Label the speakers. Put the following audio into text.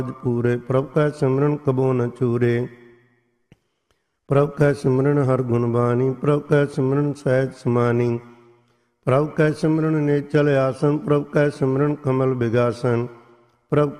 Speaker 1: पूरे प्रभ का सिमरन कबो न चूरे। प्रभ का सिमरन हर गुण बानी, प्रभ का सिमरन सहज समानी। प्रभ का सिमरन नेचल आसन, प्रभ का सिमरन कमल बिगासन। प्रभ